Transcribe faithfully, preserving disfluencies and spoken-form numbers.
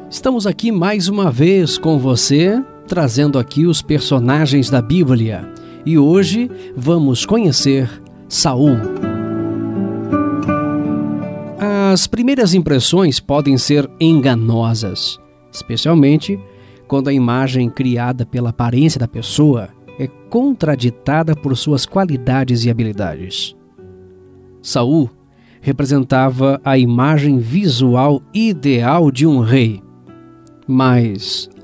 Estamos aqui mais uma vez com você, trazendo aqui os personagens da Bíblia. E hoje vamos conhecer Saul. As primeiras impressões podem ser enganosas, especialmente quando a imagem criada pela aparência da pessoa é contraditada por suas qualidades e habilidades. Saul representava a imagem visual ideal de um rei. Mas